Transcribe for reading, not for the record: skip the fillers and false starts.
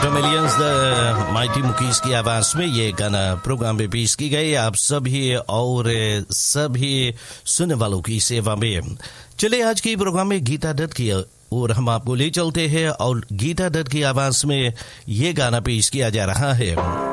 After millions the mighty Mukesh की आवाज में ये गाना प्रोग्राम में पेश की गई आप सभी और सभी सुनने वालों की सेवा में। चले आज के प्रोग्राम में गीता दत्त की और हम आपको ले चलते हैं और गीता दत्त की आवाज में ये गाना पेश किया जा रहा है।